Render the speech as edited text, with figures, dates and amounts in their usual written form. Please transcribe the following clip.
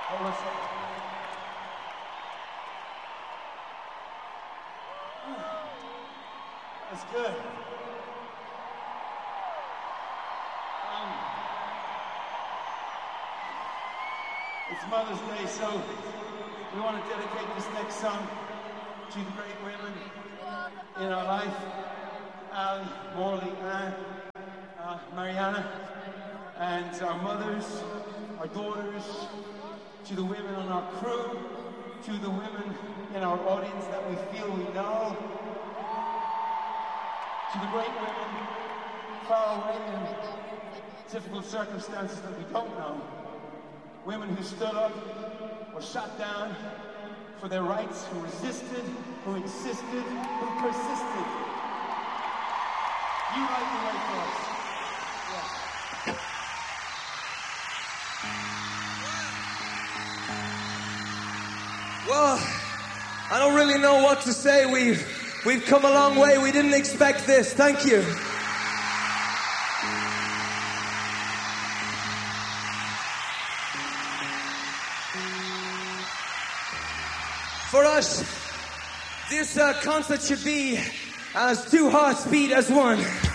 Hold on a second. That's good. It's Mother's Day, so we want to dedicate this next song to the great women in our life. Ali, Morley, Anne, Mariana, and our mothers, our daughters, to the women on our crew, to the women in our audience that we feel we know, to the great women far away in difficult circumstances that we don't know. Women who stood up, were shot down for their rights, who resisted, who insisted, who persisted. You light the way for us. Yeah. Well, I don't really know what to say. We've come a long way. We didn't expect this. Thank you. For us, this concert should be as two hearts beat as one.